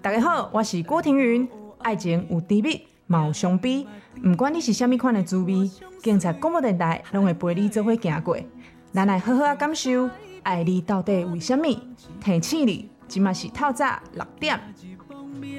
大家好，我是郭庭云。爱情有甜蜜，嘛有伤悲。不管你是什么款的滋味，警察广播电台拢会陪你做伙行过。咱来好好啊感受，爱你到底为什么？提醒你，今嘛是透早6点。